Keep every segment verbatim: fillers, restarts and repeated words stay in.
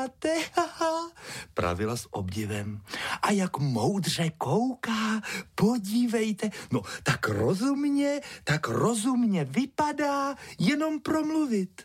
pravila s obdivem. A jak moudře kouká, podívejte. No, tak rozumně, tak rozumně vypadá jenom promluvit.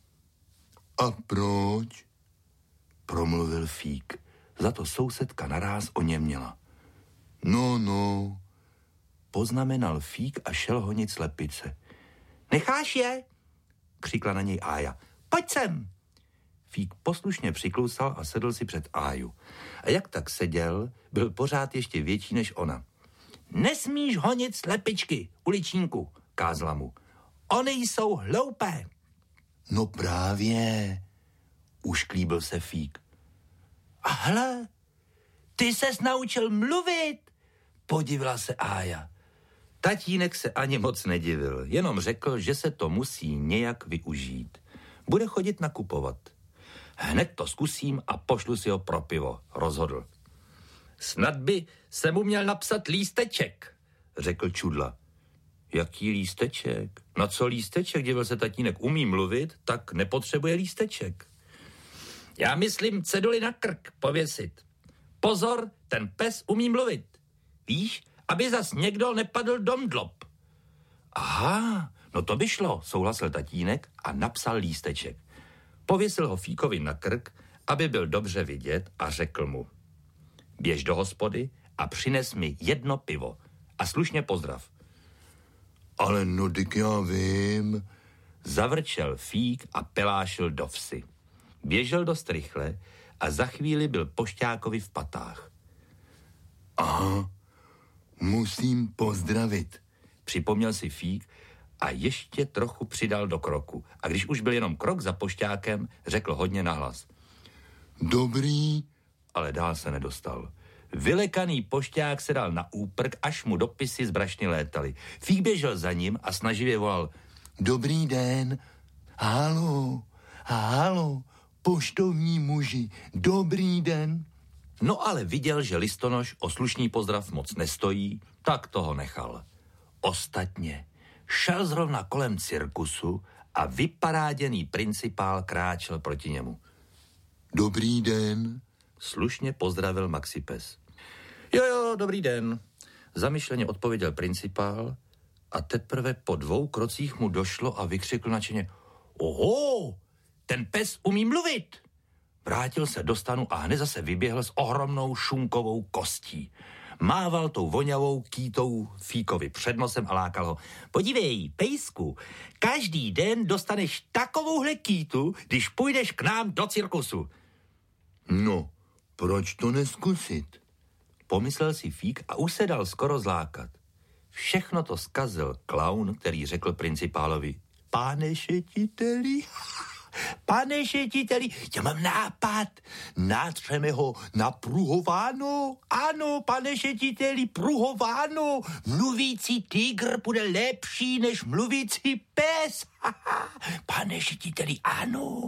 A proč? Promluvil Fík. Za to sousedka naráz oněměla. No, no, poznamenal Fík a šel honit slepice. Necháš je? Křikla na něj Ája. Pojď sem! Fík poslušně přiklousal a sedl si před Áju. A jak tak seděl, byl pořád ještě větší než ona. Nesmíš honit slepičky, uličníku, kázla mu. Ony jsou hloupé. No právě, ušklíbil se Fík. A hle, ty ses naučil mluvit, podivila se Ája. Tatínek se ani moc nedivil, jenom řekl, že se to musí nějak využít. Bude chodit nakupovat. Hned to zkusím a pošlu si ho pro pivo, rozhodl. Snad by se mu měl napsat lísteček, řekl Čudla. Jaký lísteček? Na co lísteček? Divil se tatínek. Umí mluvit, tak nepotřebuje lísteček. Já myslím ceduly na krk pověsit. Pozor, ten pes umí mluvit. Víš, aby zas někdo nepadl domdlop. Aha, no to by šlo, souhlasil tatínek a napsal lísteček. Pověsil ho Fíkovi na krk, aby byl dobře vidět a řekl mu. Běž do hospody a přines mi jedno pivo a slušně pozdrav. Ale no, tak já vím, zavrčel Fík a pelášil do vsi. Běžel dost rychle a za chvíli byl pošťákovi v patách. Aha, musím pozdravit, připomněl si Fík a ještě trochu přidal do kroku. A když už byl jenom krok za pošťákem, řekl hodně nahlas. Dobrý, ale dál se nedostal. Vylekaný pošťák se dal na úprk, až mu dopisy z brašny létaly. Fík běžel za ním a snaživě volal. Dobrý den, halo, halo, poštovní muži, dobrý den. No ale viděl, že listonoš o slušný pozdrav moc nestojí, tak toho nechal. Ostatně šel zrovna kolem cirkusu a vyparáděný principál kráčel proti němu. Dobrý den, slušně pozdravil Maxipes. Jo, jo, dobrý den, zamyšleně odpověděl principál a teprve po dvou krocích mu došlo a vykřikl nadšeně. Oho, ten pes umí mluvit. Vrátil se do stanu a hned zase vyběhl s ohromnou šunkovou kostí. Mával tou voňavou kýtou Fíkovi před nosem a lákal ho. Podívej, pejsku, každý den dostaneš takovouhle kýtu, když půjdeš k nám do cirkusu. No, proč to neskusit? Pomyslel si Fík a už se dal skoro zlákat. Všechno to zkazil klaun, který řekl principálovi. Pane šetiteli, pane šetiteli, já mám nápad, nátřeme ho na pruhováno. Ano, pane šetiteli, pruhováno. Mluvící tygr bude lepší než mluvící pes. Pane šetiteli, ano.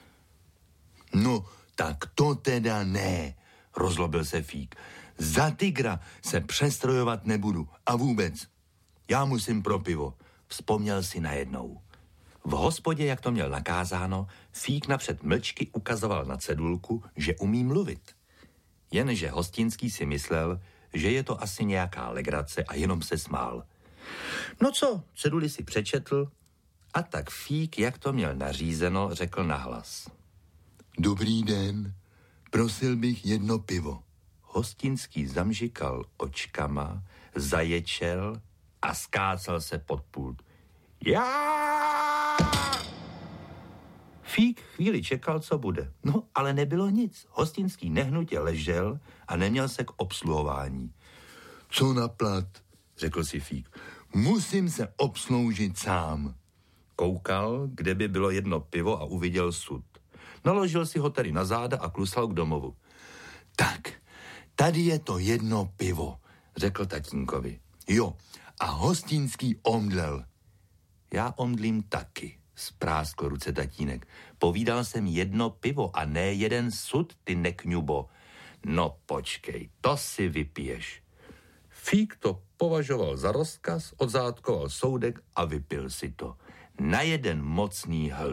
No, tak to teda ne, rozlobil se Fík. Za tygra se přestrojovat nebudu a vůbec. Já musím pro pivo, vzpomněl si najednou. V hospodě, jak to měl nakázáno, Fík napřed mlčky ukazoval na cedulku, že umí mluvit. Jenže Hostinský si myslel, že je to asi nějaká legrace a jenom se smál. No co, ceduli si přečetl a tak Fík, jak to měl nařízeno, řekl nahlas. Dobrý den, prosil bych jedno pivo. Hostinský zamžikal očkama, zaječel a skácal se pod pult. Já! Fík chvíli čekal, co bude. No, ale nebylo nic. Hostinský nehnutě ležel a neměl se k obsluhování. Co na plat, řekl si Fík. Musím se obsloužit sám. Koukal, kde by bylo jedno pivo a uviděl sud. Naložil si ho tedy na záda a klusal k domovu. Tak, tady je to jedno pivo, řekl tatínkovi. Jo, a Hostinský omdlel. Já omdlím taky, spráskl ruce tatínek. Povídal jsem jedno pivo a ne jeden sud, ty nekňubo. No počkej, to si vypiješ. Fík to považoval za rozkaz, odzátkoval soudek a vypil si to. Na jeden mocný hl.